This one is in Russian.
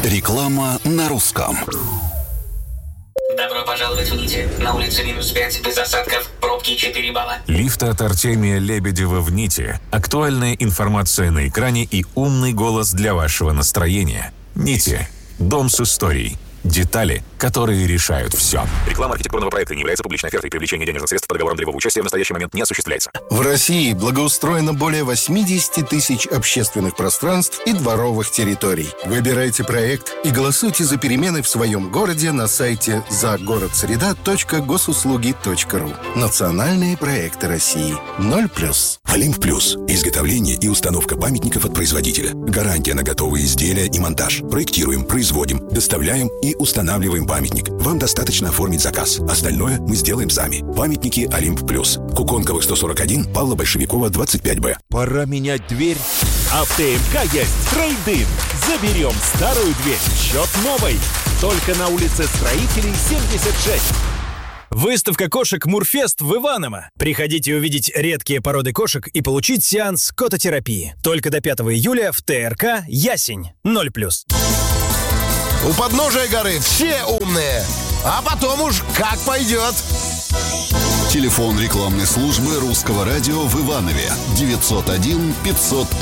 Реклама на русском. Добро пожаловать в Нити. На улице -5, без осадков, пробки 4 балла. Лифт от Артемия Лебедева в Нити. Актуальная информация на экране и умный голос для вашего настроения. Нити. Дом с историей. Детали, которые решают все. Реклама архитектурного проекта не является публичной офертой. Привлечение денежных средств по договорам долевого участия в настоящий момент не осуществляется. В России благоустроено более 80 тысяч общественных пространств и дворовых территорий. Выбирайте проект и голосуйте за перемены в своем городе на сайте загородсреда.госуслуги.ру. Национальные проекты России. 0+. Олимп Плюс. Изготовление и установка памятников от производителя. Гарантия на готовые изделия и монтаж. Проектируем, производим, доставляем и устанавливаем памятник. Вам достаточно оформить заказ. Остальное мы сделаем сами. Памятники Олимп Плюс. Куконковых 141, Павла Большевикова 25Б. Пора менять дверь. А в ТМК есть трейд-ин. Заберем старую дверь в счет новой. Только на улице Строителей, 76. Выставка кошек Мурфест в Иваново. Приходите увидеть редкие породы кошек и получить сеанс кототерапии. Только до 5 июля в ТРК «Ясень». 0+. У подножия горы все умные, а потом уж как пойдет. Телефон рекламной службы Русского радио в Иванове 901 501